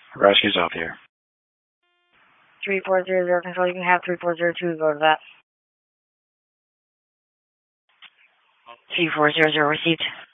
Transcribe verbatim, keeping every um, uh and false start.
Rescue's off here. three four zero zero control, you can have three four zero two go to that. three four zero zero received.